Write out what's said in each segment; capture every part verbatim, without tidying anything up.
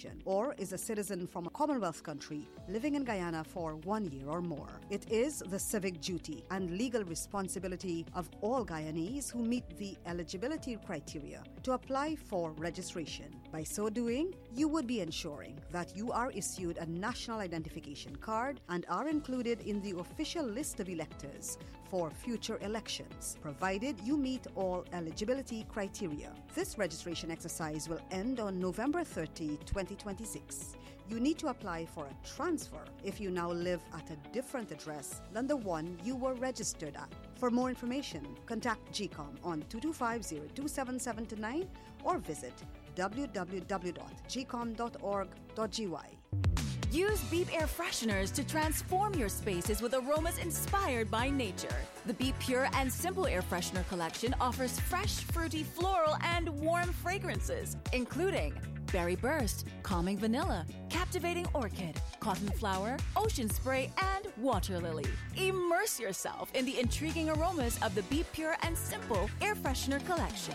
region or is a citizen from a Commonwealth country living in Guyana for one year or more. It is the civic duty and legal responsibility of all Guyanese who meet the eligibility criteria to apply for registration. By so doing, you would be ensuring that you are issued a national identification card and are included in the official list of electors for future elections, provided you meet all eligibility criteria. This registration exercise will end on November thirtieth, twenty twenty-six. You need to apply for a transfer if you now live at a different address than the one you were registered at. For more information, contact G COM on two two five, zero two seven seven two nine or visit w w w dot g com dot org dot g y. Use Beep air fresheners to transform your spaces with aromas inspired by nature. The Beep Pure and Simple Air Freshener collection offers fresh, fruity, floral, and warm fragrances, including Berry Burst, Calming Vanilla, Captivating Orchid, Cotton Flower, Ocean Spray, and Water Lily. Immerse yourself in the intriguing aromas of the Beep Pure and Simple Air Freshener collection.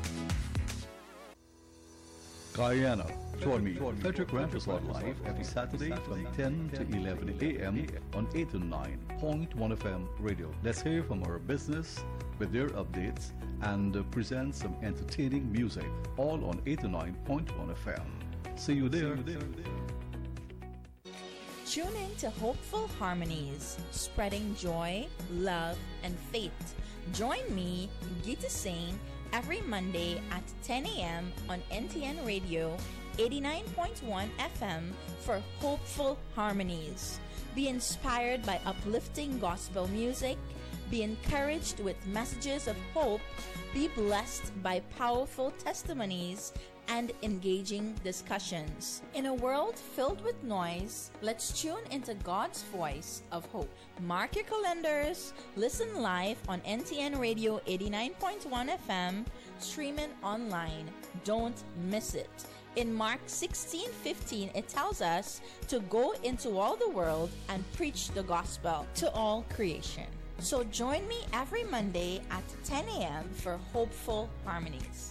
Guyana, join me, Frederick Rampersad live every Saturday from ten to eleven a.m. on eight oh nine point one F M radio. Let's hear from our business with their updates and uh, present some entertaining music, all on eight oh nine point one F M. See you there. Tune in to Hopeful Harmonies, spreading joy, love, and faith. Join me, Geeta Singh, every Monday at ten a.m. on N T N Radio eighty-nine point one F M for Hopeful Harmonies. Be inspired by uplifting gospel music, be encouraged with messages of hope, be blessed by powerful testimonies and engaging discussions. In a world filled with noise, let's tune into God's voice of hope. Mark your calendars, listen live on N T N Radio eighty-nine point one F M, streaming online. Don't miss it. In Mark sixteen fifteen, it tells us to go into all the world and preach the gospel to all creation. So join me every Monday at ten a.m. for Hopeful Harmonies.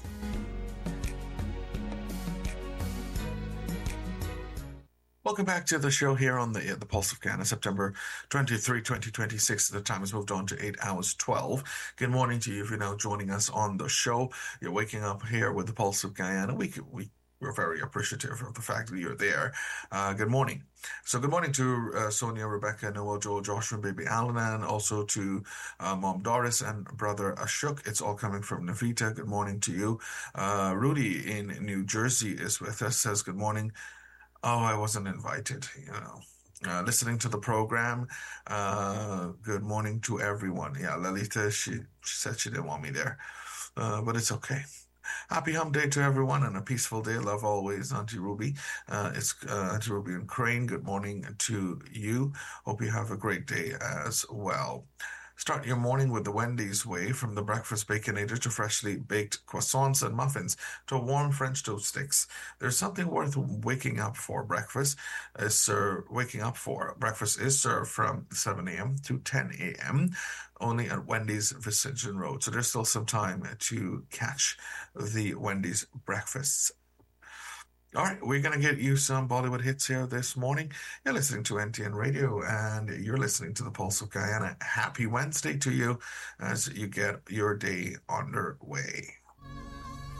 Welcome back to the show here on the the Pulse of Guyana, September twenty-third, twenty twenty-six. The time has moved on to eight hours twelve. Good morning to you if you're now joining us on the show. You're waking up here with the Pulse of Guyana. We we we're very appreciative of the fact that you're there. Uh, good morning. So good morning to uh, Sonia, Rebecca, Noel, Joel, Joshua, baby Alan, and also to uh, Mom Doris and brother Ashok. It's all coming from Navita. Good morning to you. Uh, Rudy in New Jersey is with us, says good morning. Oh, I wasn't invited, you know. Uh, listening to the program. Uh, good morning to everyone. Yeah, Lalita, she, she said she didn't want me there, uh, but it's okay. Happy Hump Day to everyone and a peaceful day. Love always, Auntie Ruby. Uh, it's uh, Auntie Ruby and Crane. Good morning to you. Hope you have a great day as well. Start your morning with the Wendy's way, from the breakfast baconator to freshly baked croissants and muffins to warm French toast sticks. There's something worth waking up for. Breakfast is served. Waking up for breakfast is served from seven a.m. to ten a.m. only at Wendy's Vicentin Road. So there's still some time to catch the Wendy's breakfasts. All right, we're going to get you some Bollywood hits here this morning. You're listening to N T N Radio, and you're listening to the Pulse of Guyana. Happy Wednesday to you as you get your day underway.